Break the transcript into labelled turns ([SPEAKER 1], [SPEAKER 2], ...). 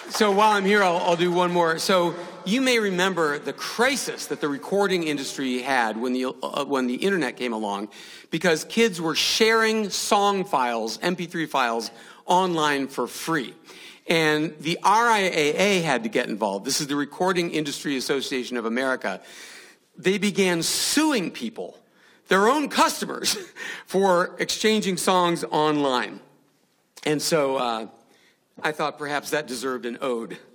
[SPEAKER 1] So while I'm here, I'll do one more. So you may remember the crisis that the recording industry had when the internet came along, because kids were sharing song files, MP3 files, online for free. And the RIAA had to get involved. This is the Recording Industry Association of America. They began suing people, their own customers, for exchanging songs online. And so I thought perhaps that deserved an ode.